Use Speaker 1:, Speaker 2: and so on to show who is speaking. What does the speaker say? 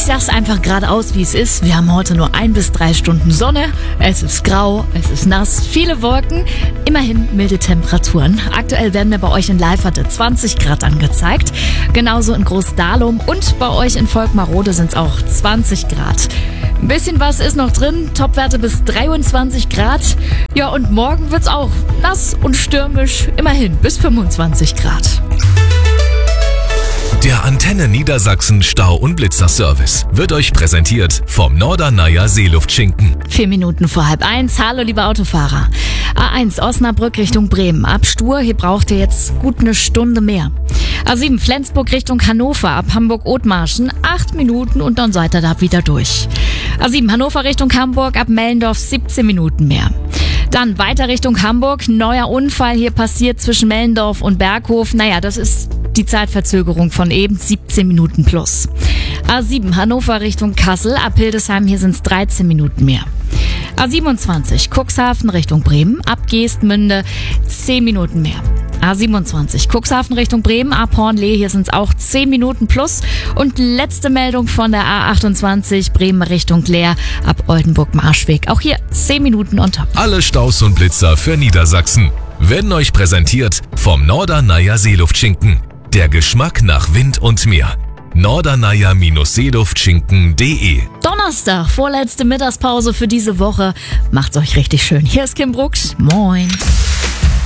Speaker 1: Ich sag's einfach geradeaus, wie es ist. Wir haben heute nur 1 bis 3 Stunden Sonne. Es ist grau, es ist nass, viele Wolken. Immerhin milde Temperaturen. Aktuell werden mir bei euch in Leiferte 20 Grad angezeigt. Genauso in Großdahlum und bei euch in Volkmarode sind's auch 20 Grad. Ein bisschen was ist noch drin. Topwerte bis 23 Grad. Ja, und morgen wird's auch nass und stürmisch. Immerhin bis 25 Grad.
Speaker 2: Der Antenne Niedersachsen Stau- und Blitzerservice wird euch präsentiert vom Norderneier Seeluftschinken.
Speaker 1: 4 Minuten vor 12:30. Hallo, liebe Autofahrer. A1 Osnabrück Richtung Bremen. Ab Stur, hier braucht ihr jetzt gut eine Stunde mehr. A7 Flensburg Richtung Hannover. Ab Hamburg-Othmarschen 8 Minuten und dann seid ihr da wieder durch. A7 Hannover Richtung Hamburg. Ab Mellendorf 17 Minuten mehr. Dann weiter Richtung Hamburg. Neuer Unfall hier passiert zwischen Mellendorf und Berghof. Naja, das ist die Zeitverzögerung von eben 17 Minuten plus. A7 Hannover Richtung Kassel. Ab Hildesheim, hier sind es 13 Minuten mehr. A27 Cuxhaven Richtung Bremen. Ab Geestmünde 10 Minuten mehr. A27 Cuxhaven Richtung Bremen. Ab Hornlee, hier sind es auch 10 Minuten plus. Und letzte Meldung von der A28 Bremen Richtung Leer. Ab Oldenburg-Marschweg. Auch hier 10 Minuten on top.
Speaker 2: Alle Staus und Blitzer für Niedersachsen werden euch präsentiert vom Norderneier Seeluftschinken. Der Geschmack nach Wind und Meer. Norderneier-Seeluftschinken.de.
Speaker 1: Donnerstag, vorletzte Mittagspause für diese Woche. Macht's euch richtig schön. Hier ist Kim Brooks. Moin.